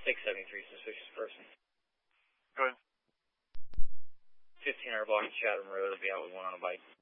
673, suspicious person. Go ahead. 1500 block of Chatham Road. I'll be out with one on a bike.